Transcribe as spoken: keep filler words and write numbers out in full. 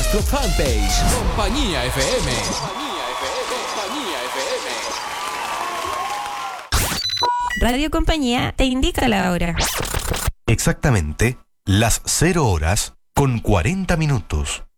nuestro fanpage Compañía F M. Compañía F M. Compañía F M. Radio Compañía te indica la hora. Exactamente las cero horas con cuarenta minutos.